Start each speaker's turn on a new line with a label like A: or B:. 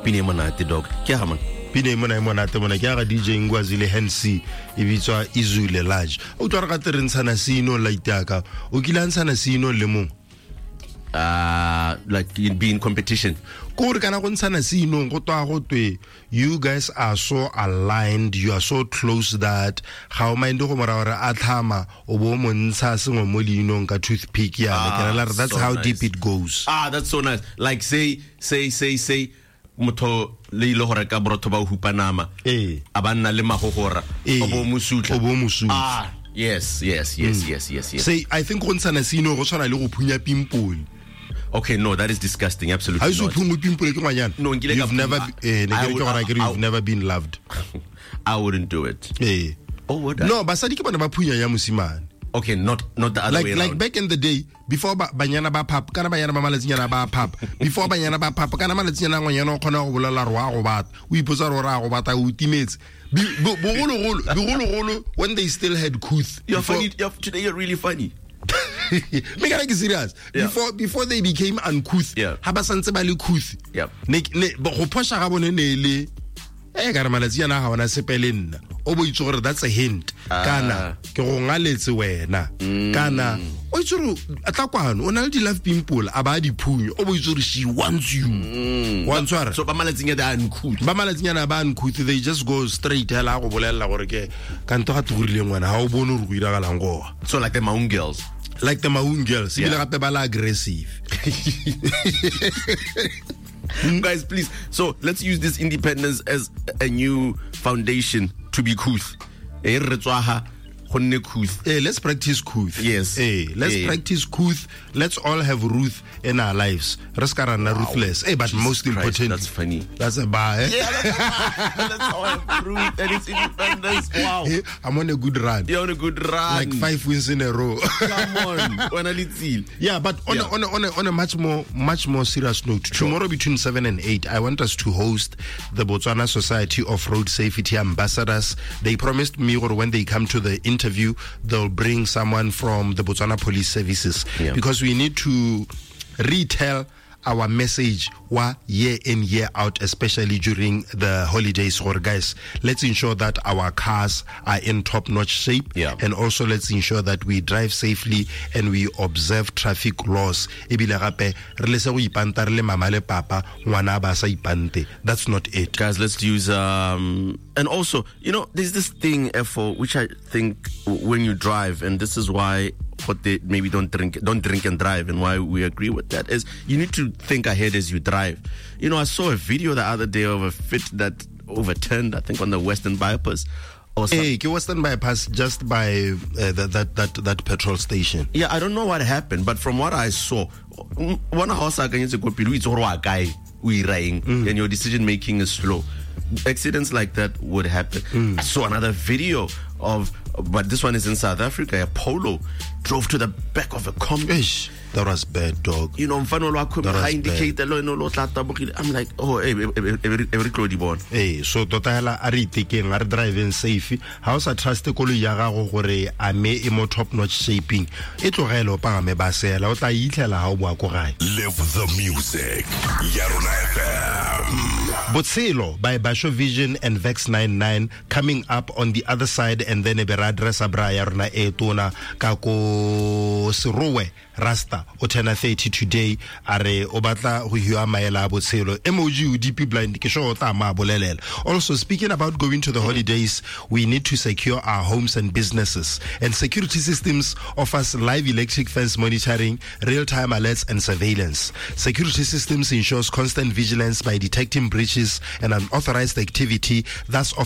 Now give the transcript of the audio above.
A: Pine monate dog. Ke ha man.
B: Pine mona monate mona ke ga DJ Ngwazile Hensi e bitswa Izule Large. O twa re ga tere ntshana sino la itaka. O kila ntshana sino le mo.
A: Like you'd be in competition.
B: Ko re kana go ntshana sino go twa go twe you guys are so aligned, you are so close that how mind go mora gore a tlhama o bo mo ntsha sengwe mo leinong ka toothpick ya la ke that's so how nice. Deep it goes.
A: That's so nice. Like say motho le ile gore ka borotho ba hupanama abanna le magogora obo musutla yes
B: say I think go ntshana sino go tshwana le go phunya pimple.
A: Okay, no, that is disgusting. Absolutely not.
B: No, you've never been loved.
A: I wouldn't do it. Oh, what?
B: No, basadi ke bana ba phunya ya musimane.
A: Okay, not the other way around.
B: Like back in the day, before banyana ba pap, kana banyana ba malatsinyana ba pap. Before banyana ba pap, kana malatsinyana ngonyana o khona go bolela roa go bat. O iposa ro ra go bata o timetse. Bogolo when they still had couth.
A: Today you're really funny.
B: Make it serious. Before they became uncouth, ha ba santse ba le couth. Ne go posha ga bone ne le ka re malatsiana ha ona sepele nna. O bo itse gore that's a hint. Kana ke go ngaletse wena. Kana o itse gore atla kwano o na le di love pimple aba di phunyo. O bo itse gore she wants you.
A: So ba malatsinya da uncouth.
B: Ba malatsinya ba uncouth, they just go straight hela go bolella gore ke ka nto ga turile ngwana ha o bone re go ira ga lango.
A: So like the Maun girls.
B: Like the Maun girls, gape ba la aggressive.
A: Guys, please. So let's use this independence as a new foundation to be couth.
B: Let's practice couth.
A: Yes.
B: Let's practice couth. Let's all have Ruth in our lives. Raskarana ruthless. But Jesus most important.
A: That's funny.
B: That's a bar.
A: Let's all have Ruth and it's independence. Wow.
B: I'm on a good run.
A: You're on a good run.
B: Like 5 wins in a row.
A: Come on.
B: Yeah, but on a much more serious note, tomorrow between 7 and 8, I want us to host the Botswana Society of Road Safety Ambassadors. They promised me, or when they come to the interview, they'll bring someone from the Botswana Police Services because we need to retell our message year in year out, especially during the holidays. Or guys, let's ensure that our cars are in top-notch shape, and also let's ensure that we drive safely and we observe traffic laws. That's not it,
A: guys. Let's use and also, there's this thing for which I think when you drive, and this is why what they maybe don't drink and drive, and why we agree with that is you need to think ahead as you drive. I saw a video the other day of a fit that overturned, I think, on the Western Bypass.
B: Western Bypass, just by that petrol station.
A: Yeah, I don't know what happened, but from what I saw, one house against a guy and your decision making is slow. Accidents like that would happen. I saw another video but this one is in South Africa. A Polo drove to the back of a combi.
B: That was bad, dog.
A: I'm like, every clody born.
B: So totala ari taking are driving safe. House I trust the kolo ya go gore a me imo top notch shaping. E tlogelo pa me ba sela o tla itlela ha o bua go gae.
C: Live the music. Yarona FM.
B: Botselo by Basho Vision and Vex 99 coming up on the other side, and then Eberadre Sabra Yarona Etona Kako Sirowe Rasta Otena 30 today are Obatla Huya Maela Botselo emoji DP blind Kishota Ma Bolelel. Also, speaking about going to the holidays, we need to secure our homes and businesses, and security systems offers live electric fence monitoring, real-time alerts and surveillance. Security systems ensures constant vigilance by detecting breaches and unauthorized activity, thus